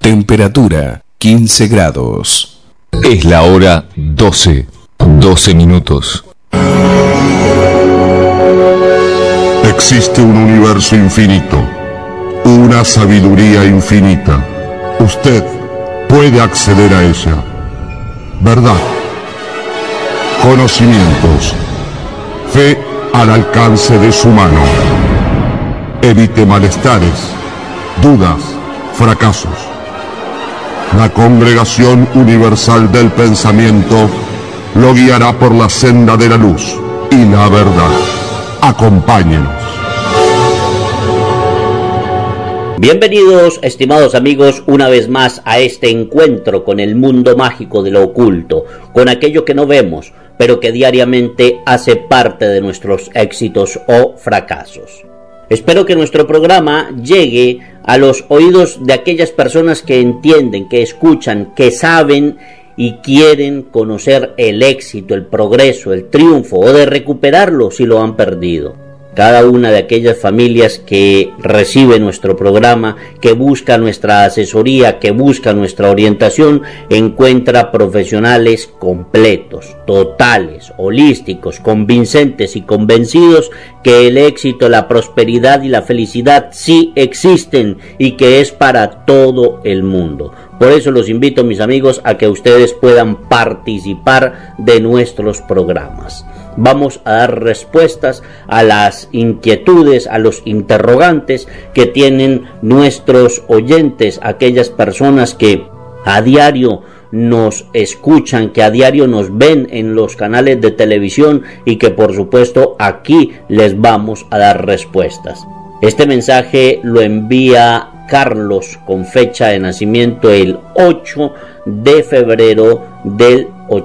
Temperatura 15 grados. Es la hora 12 minutos. Existe un universo infinito, una sabiduría infinita. Usted puede acceder a ella. Verdad, conocimientos, fe al alcance de su mano. Evite malestares, dudas, fracasos. La Congregación Universal del Pensamiento lo guiará por la senda de la luz y la verdad. Acompáñenos. Bienvenidos, estimados amigos, una vez más a este encuentro con el mundo mágico de lo oculto, con aquello que no vemos, pero que diariamente hace parte de nuestros éxitos o fracasos. Espero que nuestro programa llegue a los oídos de aquellas personas que entienden, que escuchan, que saben y quieren conocer el éxito, el progreso, el triunfo o de recuperarlo si lo han perdido. Cada una de aquellas familias que recibe nuestro programa, que busca nuestra asesoría, que busca nuestra orientación, encuentra profesionales completos, totales, holísticos, convincentes y convencidos que el éxito, la prosperidad y la felicidad sí existen y que es para todo el mundo. Por eso los invito, mis amigos, a que ustedes puedan participar de nuestros programas. Vamos a dar respuestas a las inquietudes, a los interrogantes que tienen nuestros oyentes, aquellas personas que a diario nos escuchan, que a diario nos ven en los canales de televisión y que por supuesto aquí les vamos a dar respuestas. Este mensaje lo envía Carlos con fecha de nacimiento el 8 de febrero del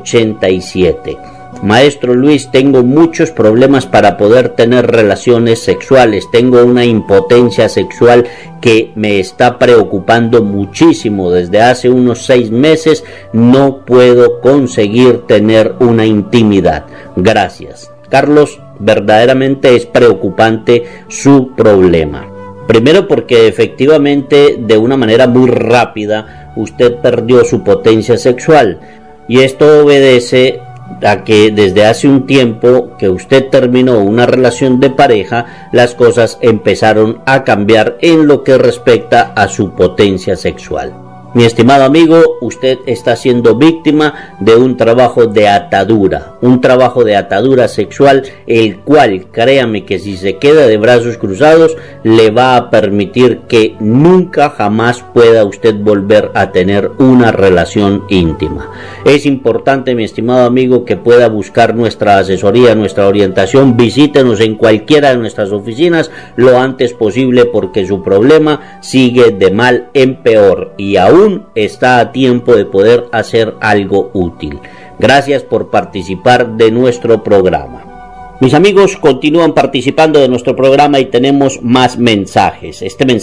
87. Maestro Luis, tengo muchos problemas para poder tener relaciones sexuales, tengo una impotencia sexual que me está preocupando muchísimo, desde hace unos 6 meses no puedo conseguir tener una intimidad. Gracias. Carlos, verdaderamente es preocupante su problema. Primero porque efectivamente de una manera muy rápida usted perdió su potencia sexual y esto obedece a que desde hace un tiempo que usted terminó una relación de pareja, las cosas empezaron a cambiar en lo que respecta a su potencia sexual. Mi estimado amigo, usted está siendo víctima de un trabajo de atadura sexual, el cual, créame que si se queda de brazos cruzados, le va a permitir que nunca jamás pueda usted volver a tener una relación íntima. Es importante, mi estimado amigo, que pueda buscar nuestra asesoría, nuestra orientación. Visítenos en cualquiera de nuestras oficinas lo antes posible porque su problema sigue de mal en peor y aún está a tiempo de poder hacer algo útil. Gracias por participar de nuestro programa. Mis amigos continúan participando de nuestro programa y tenemos más mensajes. Este mensaje